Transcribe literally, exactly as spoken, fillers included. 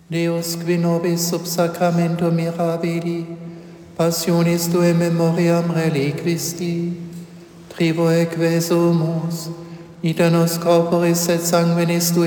Deus qui nobis sub sacramento mirabili, passionis Tue memoriam reliquisti, tribo eque sumus, ita nos corporis et sanguinis Tui